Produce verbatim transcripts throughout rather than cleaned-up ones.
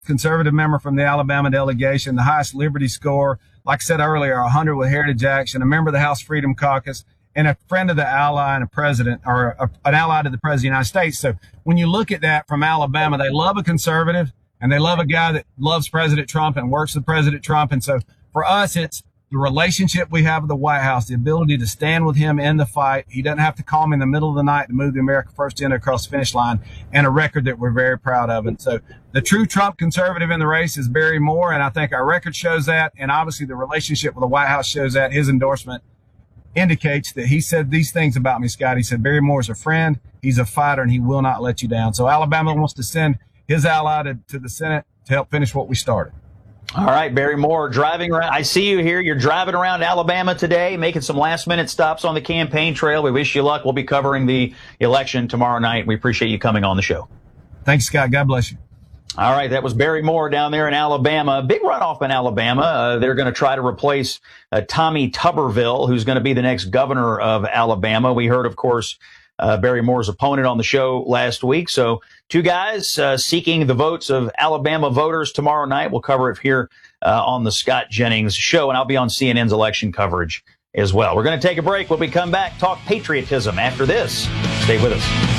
conservative member from the Alabama delegation, the highest Liberty score. Like I said earlier, one hundred with Heritage Action, a member of the House Freedom Caucus, and a friend of the ally and a president, or a, an ally to the president of the United States. So when you look at that from Alabama, they love a conservative and they love a guy that loves President Trump and works with President Trump. And so for us, it's the relationship we have with the White House, the ability to stand with him in the fight. He doesn't have to call me in the middle of the night to move the America First agenda across the finish line, and a record that we're very proud of. And so the true Trump conservative in the race is Barry Moore, and I think our record shows that. And obviously the relationship with the White House shows that. His endorsement indicates that he said these things about me, Scott. He said, Barry Moore's a friend, he's a fighter, and he will not let you down. So Alabama wants to send his ally to, to the Senate to help finish what we started. All right, Barry Moore, driving around. I see you here. You're driving around Alabama today, making some last-minute stops on the campaign trail. We wish you luck. We'll be covering the election tomorrow night. We appreciate you coming on the show. Thanks, Scott. God bless you. All right, that was Barry Moore down there in Alabama. Big runoff in Alabama. Uh, they're going to try to replace uh, Tommy Tuberville, who's going to be the next governor of Alabama. We heard, of course, uh, Barry Moore's opponent on the show last week. So two guys uh, seeking the votes of Alabama voters tomorrow night. We'll cover it here uh, on the Scott Jennings Show, and I'll be on C N N's election coverage as well. We're going to take a break. When we come back, talk patriotism after this. Stay with us.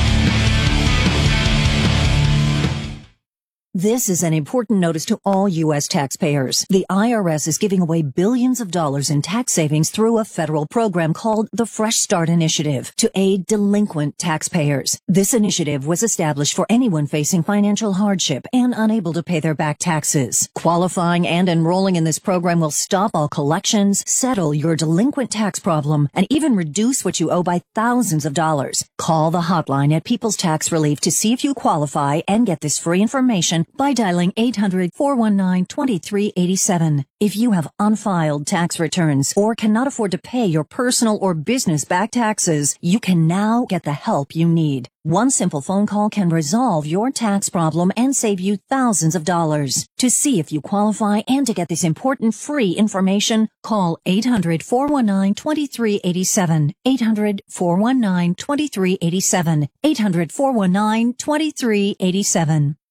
This is an important notice to all U S taxpayers. The I R S is giving away billions of dollars in tax savings through a federal program called the Fresh Start Initiative to aid delinquent taxpayers. This initiative was established for anyone facing financial hardship and unable to pay their back taxes. Qualifying and enrolling in this program will stop all collections, settle your delinquent tax problem, and even reduce what you owe by thousands of dollars. Call the hotline at People's Tax Relief to see if you qualify and get this free information by dialing eight hundred, four one nine, two three eight seven. If you have unfiled tax returns or cannot afford to pay your personal or business back taxes, you can now get the help you need. One simple phone call can resolve your tax problem and save you thousands of dollars. To see if you qualify and to get this important free information, call eight hundred, four one nine, two three eight seven. eight hundred, four one nine, two three eight seven. eight hundred, four one nine, two three eight seven.